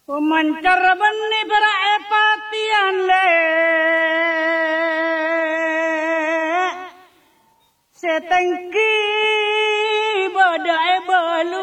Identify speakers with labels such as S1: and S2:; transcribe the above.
S1: Mancar beni berak patian le setengki badai balu